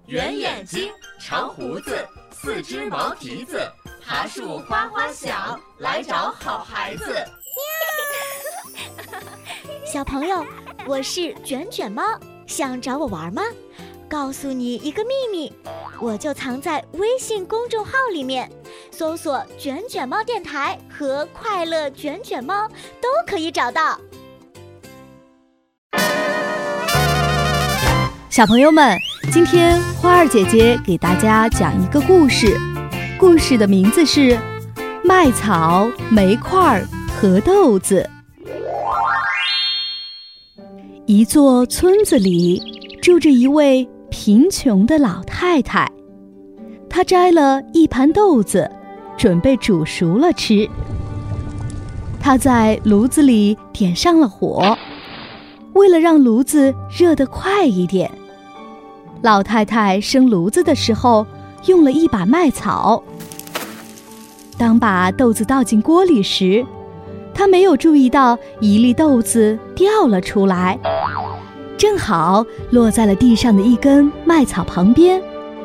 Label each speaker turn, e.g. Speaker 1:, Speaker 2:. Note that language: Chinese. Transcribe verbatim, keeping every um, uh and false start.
Speaker 1: 圆眼睛，长胡子，四只毛蹄子，爬树花花响，来找好孩子。
Speaker 2: 小朋友，我是卷卷猫，想找我玩吗？告诉你一个秘密，我就藏在微信公众号里面，搜索卷卷猫电台和快乐卷卷猫都可以找到。
Speaker 3: 小朋友们，今天花儿姐姐给大家讲一个故事，故事的名字是麦草、煤块和豆子。一座村子里住着一位贫穷的老太太，她摘了一盘豆子，准备煮熟了吃。她在炉子里点上了火，为了让炉子热得快一点，老太太生炉子的时候用了一把麦草。当把豆子倒进锅里时，她没有注意到一粒豆子掉了出来，正好落在了地上的一根麦草旁边。